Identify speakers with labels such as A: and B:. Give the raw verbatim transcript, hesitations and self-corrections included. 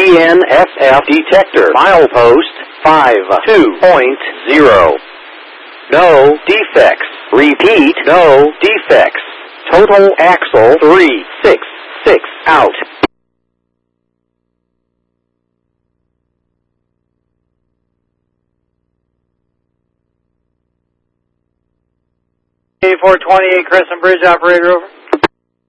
A: D N S F detector. Milepost five two point zero. No defects. Repeat, no defects. Total axle three six six out.
B: four twenty-eight Crescent Bridge, operator, over.